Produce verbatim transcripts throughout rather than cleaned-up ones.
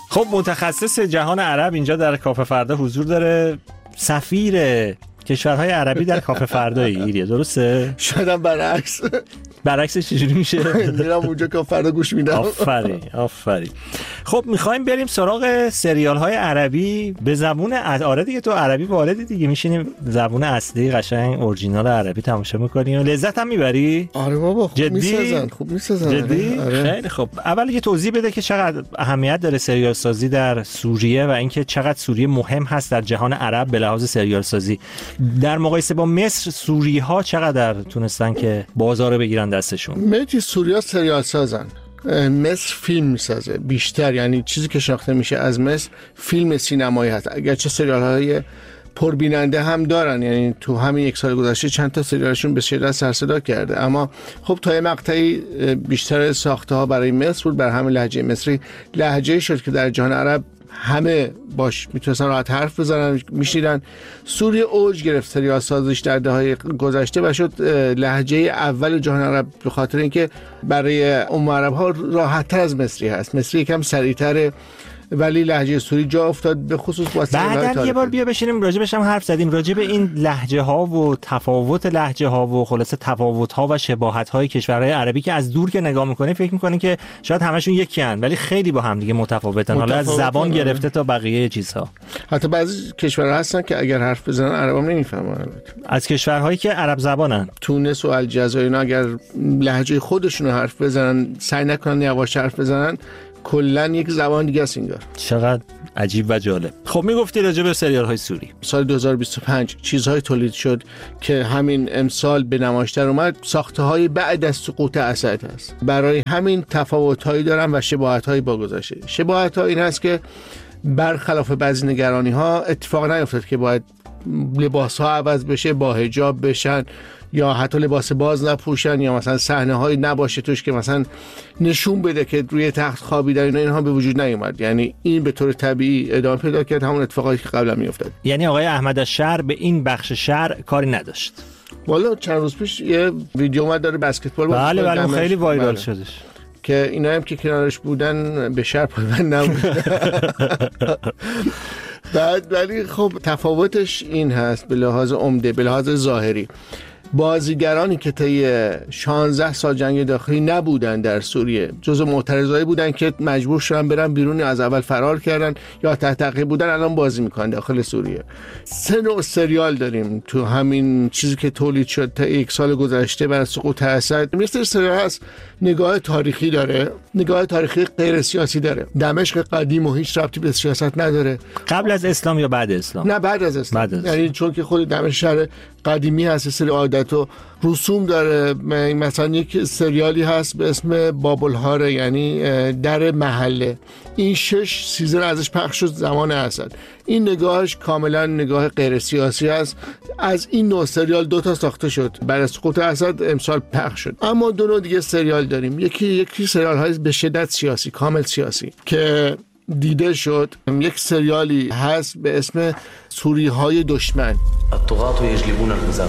خب متخصص جهان عرب اینجا در کافه فردا حضور داره، سفیر کشورهای عربی در کافه فردا ایریه، درسته؟ شایدم برعکس. برعکسش چجوری میشه؟ میرم اونجا که فردا گوش میدم. آفرین آفرین. خب میخوایم بریم سراغ سریال های عربی به زبون آره دیگه، تو عربی والدی دیگه، میشینیم زبون اصلی قشنگ اورجینال عربی تماشا میکنیم. لذت هم میبری؟ آره بابا خوب میسازن، خوب میسازن. جدی؟ آره. خیلی خب. اول یه توضیح بده که چقدر اهمیت داره سریال سازی در سوریه و اینکه چقدر سوریه مهم هست در جهان عرب به لحاظ سریال سازی. در مقایسه با مصر، سوری ها چقدر تونستن که بازار بگیرن دستشون؟ متی سوریا سریال سازن، مصر فیلم میسازه بیشتر، یعنی چیزی که شناخته میشه از مصر فیلم سینمایی هست، اگرچه سریال های پربیننده هم دارن، یعنی تو همین یک سال گذشته چند تا سریالشون به شدت سر صدا کرده، اما خب تا یه مقطعی بیشتر ساخته ها برای مصر بود، بر همین لهجه مصری لهجه شد که در جهان عرب همه باش میتونستن راحت حرف بزنن، میشیدن. سوریه اوج گرفت سریال سازیش در دههای گذشته و شد لهجه اول جهان عرب، به خاطر اینکه برای ام عرب ها راحت تر از مصری هست. مصری یکم سریعتره ولی لهجه سوری جا افتاد، به خصوص واسه بعدن یه بار بیا بشینیم راجع بهش هم حرف زدیم، راجع به این لهجه ها و تفاوت لهجه ها و خلاصه تفاوت ها و شباهت های کشورهای عربی که از دور که نگاه میکنی فکر میکنی که شاید همشون یکی ان ولی خیلی با هم دیگه متفاوتن، حالا از زبان گرفته تا بقیه چیزها. حتی بعضی کشورها هستن که اگر حرف بزنن عربام نمیفهمن، از کشورهایی که عرب زبانن، تونس و الجزایر، اینا اگر لهجه خودشون رو حرف بزنن، سعی نکنن یواش حرف بزنن، کلن یک زبان دیگه است انگار. چقدر عجیب و جالب. خب میگفتی راجع به سریال های سوری سال دو هزار و بیست و پنج چیزهای تولید شد که همین امسال به نمایش در اومد، ساخته های بعد از سقوط اسد هست. برای همین تفاوت هایی دارن و شباهت هایی با گذشته. شباهت ها این هست که برخلاف بعضی نگرانی ها اتفاق نیفتاد که باید لباس ها عوض بشه، با حجاب بشن یا حتی لباس باز نپوشن یا مثلا صحنه های نباشه توش که مثلا نشون بده که روی تخت خوابیدن، اینا اینها به وجود نیومد. یعنی این به طور طبیعی ادامه پیدا کرد، همون اتفاقاتی که قبلا میافتاد. یعنی آقای احمد الشهر به این بخش شهر کاری نداشت. والا چند روز پیش یه ویدیو اومد داره بسکتبال بود، بله بله خیلی وایرال شدش که اینا هم که کنارش بودن به شهر پایبند نبودن. بعد ولی خب تفاوتش این هست به لحاظ عمده، به لحاظ ظاهری، بازیگرانی که طی شانزده سال جنگ داخلی نبودن در سوریه، جزو معترضایی بودن که مجبور شدن برن بیرون، از اول فرار کردن یا تحت تعقیب بودن، الان بازی میکنن داخل سوریه. سه نوع سریال داریم تو همین چیزی که تولید شد تا یک سال گذشته بعد از سقوط اسد. مثل سریال هست نگاه تاریخی داره، نگاه تاریخی غیر سیاسی داره. دمشق قدیم و هیچ ربطی به سیاست نداره. قبل از اسلام یا بعد اسلام؟ نه بعد از اسلام. بعد از یعنی چون که خود دمشق شهر قدیمی هست، سری عادت و رسوم داره. مثلا یک سریالی هست به اسم بابلهاره، یعنی در محله. این شش سیزن ازش پخش شد زمان اسد. این نگاهش کاملا نگاه غیر سیاسی است. از این نوع سریال دو تا ساخته شد بعد از سقوط اسد، امسال پخش شد. اما دو نوع دیگه سریال داریم. یکی یکی سریال های به شدت سیاسی، کامل سیاسی که دیده شد. یک سریالی هست به اسم سوری های دشمن. الطغاة يجلبون الغزاة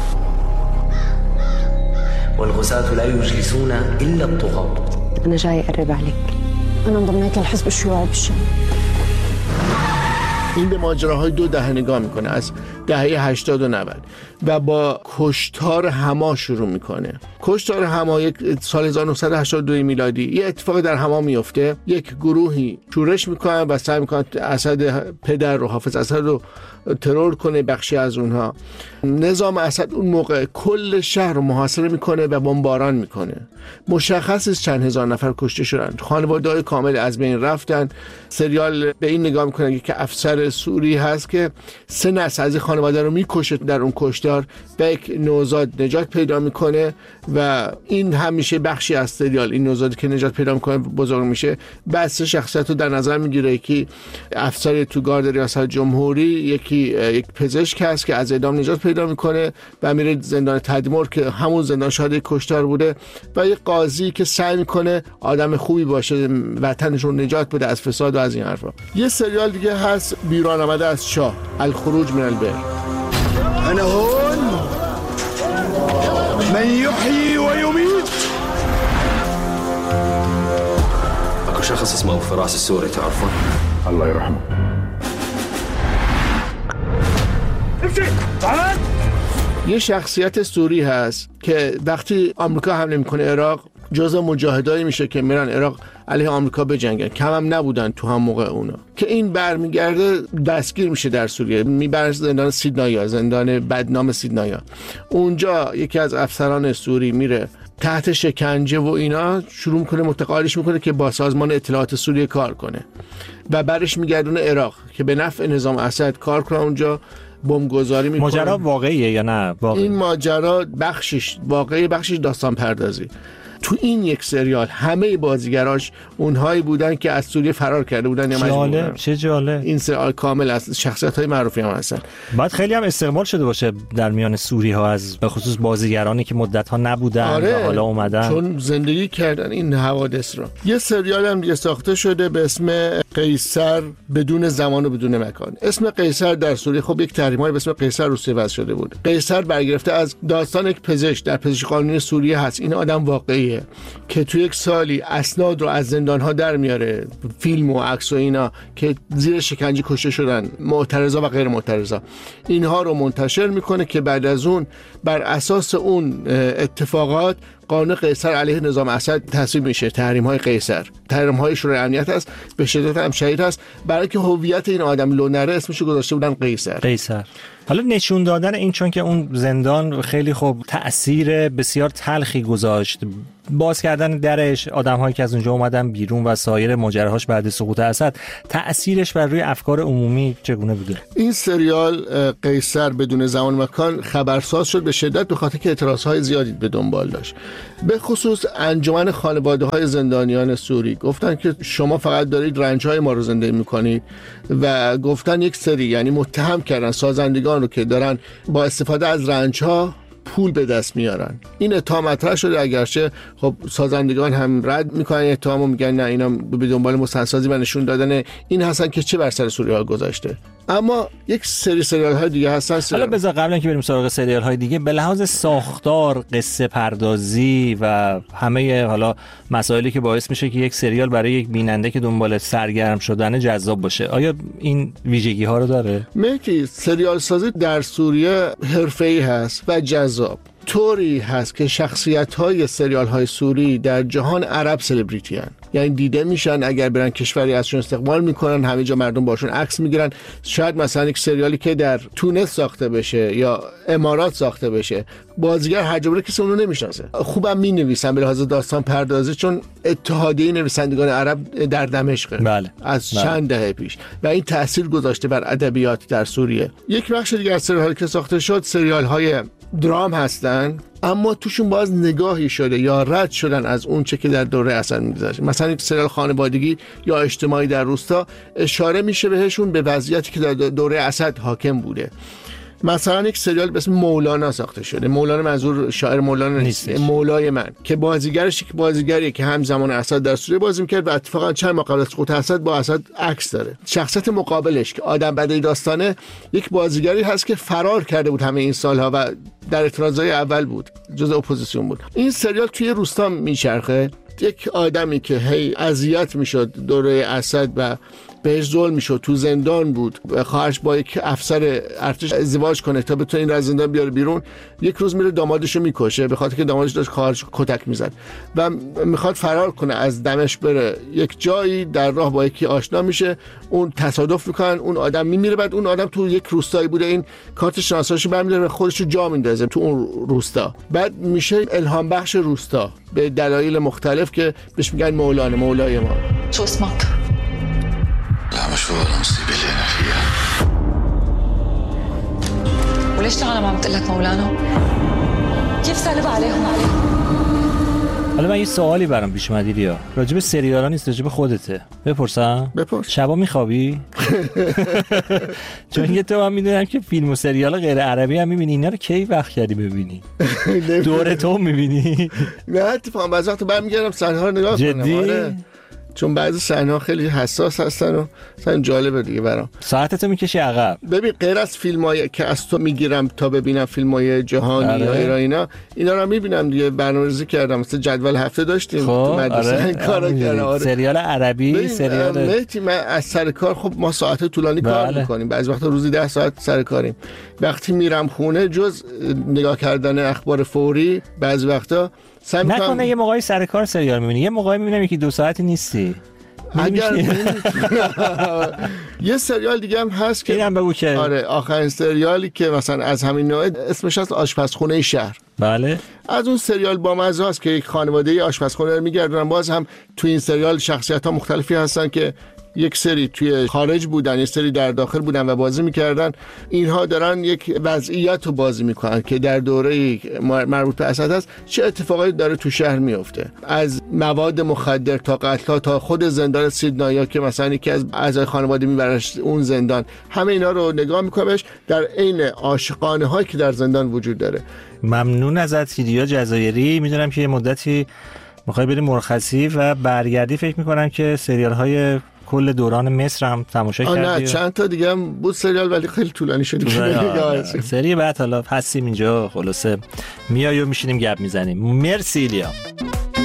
والغزاة لا يجلسون إلا الطغاة. أنا جاي أقرب عليك، أنا انضميت للحزب الشيوعي بالشام. این به ماجراهای دو دهه نگاه میکنه، از دهه هشتاد و نود، و با کشتار حما شروع میکنه. کشتار حما یک سال هزار و نهصد و هشتاد و دو میلادی یه اتفاق در حما میفته. یک گروهی شورش میکنن و سعی میکنن اسد پدر رو، حافظ اسد رو ترور کنه، بخشی از اونها. نظام اسد اون موقع کل شهر رو محاصره میکنه و بمباران میکنه. مشخص است چند هزار نفر کشته شدن، خانواده‌های کامل از بین رفتن. سریال به این نگاه میکنه که افسر سوری هست که سه نسل از خانواده رو میکشه در اون کشتار و یک نوزاد نجات پیدا میکنه و این همیشه بخشی از سریال. این نوزادی که نجات پیدا میکنه بزرگ میشه. بعد سه شخصیت رو در نظر میگیره، یکی افسر تو گارد ریاست جمهوری، یکی یک پزشک هست که از اعدام نجات پیدا میکنه و میره زندان تدمر که همون زندان شاهد کشتار بوده، و یک قاضی که سعی میکنه آدم خوبی باشه، وطنش رو نجات بده از فساد و از این حرفا. یه سریال دیگه هست بیرون آمده از شاه، الخروج من البئر. انا هون من يحيي ويميت. اكو شخص اسمه فراس السوري تعرفون؟ الله يرحمه. یه شخصیت سوری هست که وقتی آمریکا حمله میکنه عراق جزء مجاهدایی میشه که میرن عراق علیه آمریکا بجنگن، کم هم نبودن تو هم موقع اونا، که این برمیگرده دستگیر میشه در سوریه، میبرن زندان سیدنایا، زندان بدنام سیدنایا. اونجا یکی از افسران سوری میره تحت شکنجه و اینا شروع میکنه متقاعدش میکنه که با سازمان اطلاعات سوریه کار کنه و برش میگردونه عراق که به نفع نظام اسد کار کنه. اونجا بمبگذاری میکنه. ماجرا واقعیه یا نه؟ واقعی. این ماجرا بخشش واقعی، بخشش داستان پردازی. تو این یک سریال همه بازیگراش اونهایی بودن که از سوریه فرار کرده بودن یا مجبور بودن. چه جالب. این سریال کامل از شخصیت‌های معروفی هم هستن. بعد خیلی هم استقبال شده باشه در میان سوری‌ها از به خصوص بازیگرانی که مدت‌ها نبودن آره، و حالا اومدن چون زندگی کردن این حوادث رو. یه سریال هم دیگه ساخته شده به اسم قیصر بدون زمان و بدون مکان. اسم قیصر در سوریه خب یک تحریم‌های به اسم قیصر روسیه وضع شده بود. قیصر برگرفته از داستان یک پزشک در پزشکی قانونی سوریه هست. این آدم واقعیه که تو یک سالی اسناد رو از زندان‌ها در میاره، فیلم و عکس و اینا که زیر شکنجه کشته شدن، معترضا و غیر معترضا، اینها رو منتشر میکنه که بعد از اون بر اساس اون اتفاقات قانون قیصر علیه نظام اسد تصویب میشه. تحریم های قیصر، تحریم های شورای امنیت هست، به شدت هم شدید هست، برای که هویت این آدم لونره اسمش رو گذاشته بودن قیصر. قیصر. حالا نشون دادن این، چون که اون زندان خیلی خوب تأثیر بسیار تلخی گذاشت، باز کردن درش، آدم‌هایی که از اونجا اومدن بیرون و سایر ماجراهاش بعد سقوط اسد، تأثیرش بر روی افکار عمومی چگونه بوده؟ این سریال قیصر بدون زمان و مکان خبرساز شد به شدت به خاطر که اعتراضهای زیادی به دنبال داشت. به خصوص انجمن خانواده‌های زندانیان سوری گفتن که شما فقط دارید رنج‌های ما رو زنده می‌کنید و گفتن یک سری، یعنی متهم کردن سازندگان رو که دارن با استفاده از رنج‌ها پول به دست میارن. این اتهام مطرح شده، اگرچه خب سازندگان هم رد میکنن اتهامو، میگن نه اینا به دنبال مستندسازی و نشون دادن این هستن که چه بر سر سوریه گذاشته. اما یک سری سریال های دیگه هستن. حالا بذار قبل اینکه بریم سراغ سریال های دیگه، به لحاظ ساختار، قصه پردازی و همه حالا مسائلی که باعث میشه که یک سریال برای یک بیننده که دنبال سرگرم شدن جذاب باشه، آیا این ویژگی ها رو داره؟ مهدی، سریال سازی در سوریه حرفه‌ای هست و جذاب. طوری هست که شخصیت‌های سریال‌های سوری در جهان عرب سلبریتی هن. یعنی دیده میشن، اگر برن کشوری ازشون استقبال میکنن، همه جا مردم باشون عکس میگیرن. شاید مثلا یک سریالی که در تونس ساخته بشه یا امارات ساخته بشه، بازیگر هر جا بره کسی اونو نمیشناسه. خوبم مینویسن به لحاظ داستان پردازی، چون اتحادیه نویسندگان عرب در دمشق بله. از بله. چند دهه پیش و این تاثیر گذاشته بر ادبیات در سوریه. یک بخش دیگه از سریال‌هایی که ساخته شد سریال‌های درام هستن، اما توشون باز نگاهی شده یا رد شدن از اون چه که در دوره اسد می‌گذشت. مثلا یک سریال خانوادگی یا اجتماعی در روستا اشاره میشه بهشون به وضعیتی که در دوره اسد حاکم بوده. مثلا یک سریال به اسم مولانا ساخته شده. مولانا منظور شاعر مولانا نیست، مولای من، که بازیگرش یک بازیگریه که همزمان اسد در سوریه بازی می‌کرد و اتفاقا چند ماه قبل از سقوط اسد با اسد عکس داره. شخصیت مقابلش که آدم بدی داستانه، یک بازیگری هست که فرار کرده بود همه این سالها و در اعتراضای اول بود، جزء اپوزیسیون بود. این سریال توی روستا میچرخه، یک آدمی که هی اذیت میشد دوره اسد و بهش ظلم میشد، تو زندان بود، خواهرش با یک افسر ارتش ازدواج کنه تا بتونه این را از زندان بیاره بیرون. یک روز میره دامادشو میکشه به خاطر که دامادش داشت خواهرش کتک میزد و میخواد فرار کنه از دمشق بره یک جایی، در راه با یکی آشنا میشه، اون تصادف میکنن، اون آدم میمیره. بعد اون آدم تو یک روستایی بوده، این کارت شناساییشو برمی‌داره و خودشو جا میندازه تو اون روستا. بعد میشه الهام بخش روستا به دلایل مختلف که بهش میگن مولانا، مولای ما. شو اسمك؟ لا مش هو المصيبة اللي أنا فيها. وليش العالم عم تقول لك مولانا؟ كيف سالب عليهم عليهم؟ حالا من یه سوالی برام پیش اومد ایلیا، راجع به سریالا نیست، راجع به خودته. بپرسم؟ بپرس. شبا میخوابی؟ چون یه تو هم میدونم که فیلم و سریال غیر عربی هم میبینی، اینا رو کی وقت کردی ببینی؟ دور تو میبینی؟ نه اتفاقا بعضی وقت برمیگردم صحنه ها رو نگاه کنم. جدی؟ آره. چون بعضی صحنه‌ها خیلی حساس هستن و مثلا جالبه دیگه برام. ساعتتو میکشی عقب. ببین غیر از فیلمای که از تو میگیرم تا ببینم فیلمای جهانی یا ایرانینا، اینا رو میبینم دیگه. برنامه‌ریزی کردم، مثلا جدول هفته داشتیم تو مدرسه. آره. کارا کردم. آره. سریال عربی، سریال مهدی، من از سر کار خب ما ساعت طولانی بله. کار میکنیم، بعضی وقتا روزی ده ساعت سر کاریم. وقتی میرم خونه جز نگاه کردن اخبار فوری بعضی وقتا نکنه یه موقعی سر کار سریال میبینی، یه موقعی میبینم یکی دو ساعتی نیستی. اگر یه سریال دیگه هم هست که اینم بگو که آره آخرین سریالی که مثلا از همین نوع اسمش هست آشپزخونه شهر. بله. از اون سریال با مزه است که یک خانواده آشپزخونه رو میگردونن. باز هم تو این سریال شخصیت‌ها مختلفی هستن که یک سری توی خارج بودن، یک سری در داخل بودن و بازی میکردن. اینها دارن یک وضعیت رو بازی میکنن که در دوره مربوط به اسد هست چه اتفاقایی داره تو شهر میفته، از مواد مخدر تا قتل‌ها تا خود زندان سیدنایا که مثلا یکی از اعضای خانواده میبرش اون زندان. همه اینا رو نگاه میکنمش در عین عاشقانه هایی که در زندان وجود داره. ممنون ازت کیریا جزایری. میدونم که یه مدتی میخوای بری مرخصی و برگردی، فکر میکنم که سریال های کل دوران مصر هم تماشا کردی؟ نه چند تا دیگه هم بود سریال ولی خیلی طولانی شد. سری بعد حالا هستیم اینجا، خلاصه میای و میشینیم گپ میزنیم. مرسی ایلیا.